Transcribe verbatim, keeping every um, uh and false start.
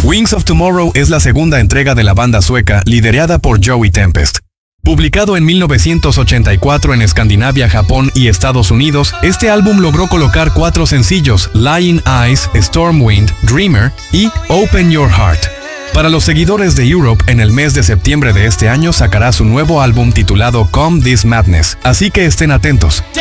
Wings of Tomorrow es la segunda entrega de la banda sueca liderada por Joey Tempest. Publicado en mil novecientos ochenta y cuatro en Escandinavia, Japón y Estados Unidos, este álbum logró colocar cuatro sencillos: Lying Eyes, Stormwind, Dreamer y Open Your Heart. Para los seguidores de Europe, en el mes de septiembre de este año sacará su nuevo álbum titulado Come This Madness, así que estén atentos.